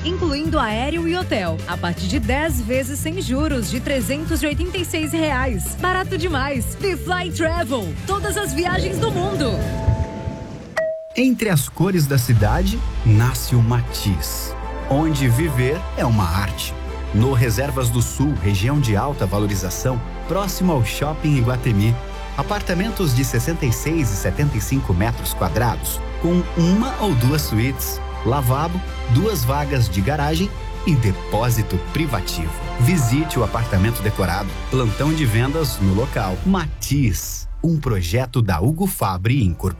incluindo aéreo e hotel, a partir de 10 vezes sem juros de R$ 386. Barato demais. The Fly Travel. Todas as viagens do mundo. Entre as cores da cidade, nasce o Matiz, onde viver é uma arte. No Reservas do Sul, região de alta valorização, próximo ao Shopping Iguatemi, apartamentos de 66 e 75 metros quadrados, com uma ou duas suítes, lavabo, 2 vagas de garagem e depósito privativo. Visite o apartamento decorado, plantão de vendas no local. Matiz, um projeto da Hugo Fabri Incorporação.